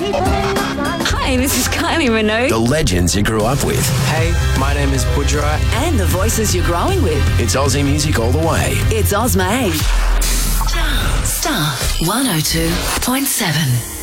Hi, this is Kylie Minogue. The legends you grew up with. Hey, my name is Budra. And the voices you're growing with. It's Aussie music all the way. It's Ozma. Star 102.7.